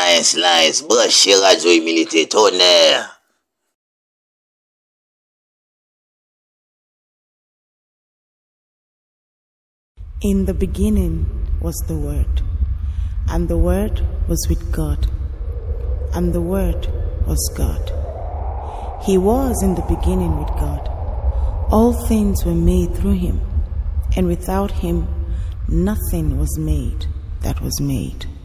Nice. Branchez Radio Humilité, tonnerre. In the beginning was the Word, and the Word was with God, and the Word was God. He was in the beginning with God. All things were made through him, and without him nothing was made that was made.